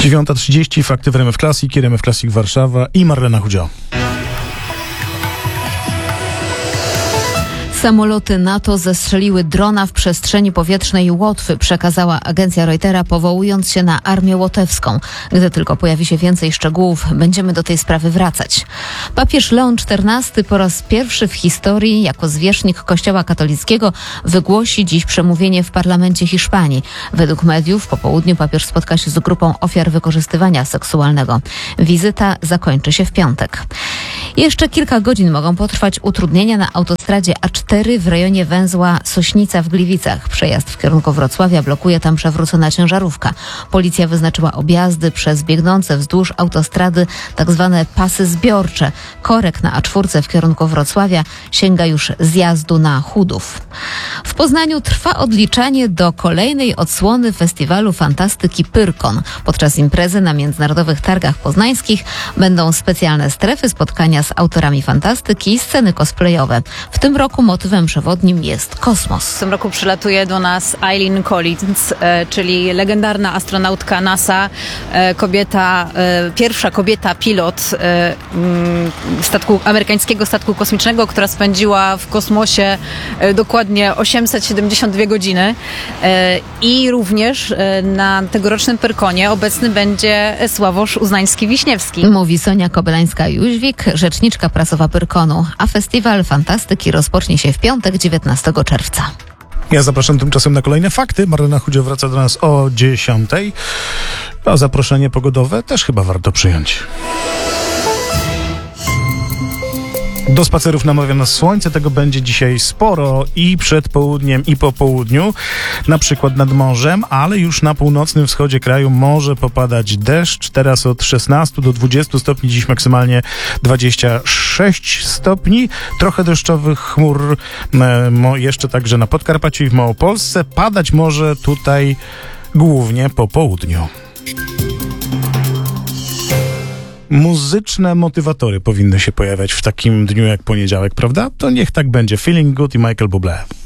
9:30, fakty w RMF Classic, RMF Classic Warszawa i Marlena Chudzio. Samoloty NATO zestrzeliły drona w przestrzeni powietrznej Łotwy, przekazała agencja Reutera, powołując się na armię łotewską. Gdy tylko pojawi się więcej szczegółów, będziemy do tej sprawy wracać. Papież Leon XIV po raz pierwszy w historii jako zwierzchnik Kościoła katolickiego wygłosi dziś przemówienie w parlamencie Hiszpanii. Według mediów po południu papież spotka się z grupą ofiar wykorzystywania seksualnego. Wizyta zakończy się w piątek. Jeszcze kilka godzin mogą potrwać utrudnienia na autostradzie A4 w rejonie węzła Sośnica w Gliwicach. Przejazd w kierunku Wrocławia blokuje tam przewrócona ciężarówka. Policja wyznaczyła objazdy przez biegnące wzdłuż autostrady tzw. pasy zbiorcze. Korek na A4 w kierunku Wrocławia sięga już zjazdu na Chudów. W Poznaniu trwa odliczanie do kolejnej odsłony festiwalu fantastyki Pyrkon. Podczas imprezy na Międzynarodowych Targach Poznańskich będą specjalne strefy, spotkania z autorami fantastyki i sceny cosplayowe. W tym roku motywem przewodnim jest kosmos. W tym roku przylatuje do nas Eileen Collins, czyli legendarna astronautka NASA, pierwsza kobieta pilot amerykańskiego statku kosmicznego, która spędziła w kosmosie dokładnie 872 godziny. I również na tegorocznym Pyrkonie obecny będzie Sławosz Uznański-Wiśniewski. Mówi Sonia Kobylańska-Jóźwik, rzeczniczka prasowa Pyrkonu, a festiwal fantastyki rozpocznie się w piątek, 19 czerwca. Ja zapraszam tymczasem na kolejne fakty. Marlena Chudzio wraca do nas o 10:00. A zaproszenie pogodowe też chyba warto przyjąć. Do spacerów namawia nas słońce, tego będzie dzisiaj sporo i przed południem, i po południu, na przykład nad morzem, ale już na północnym wschodzie kraju może popadać deszcz, teraz od 16 do 20 stopni, dziś maksymalnie 26 stopni, trochę deszczowych chmur jeszcze także na Podkarpaciu i w Małopolsce, padać może tutaj głównie po południu. Muzyczne motywatory powinny się pojawiać w takim dniu jak poniedziałek, prawda? To niech tak będzie. Feeling Good i Michael Bublé.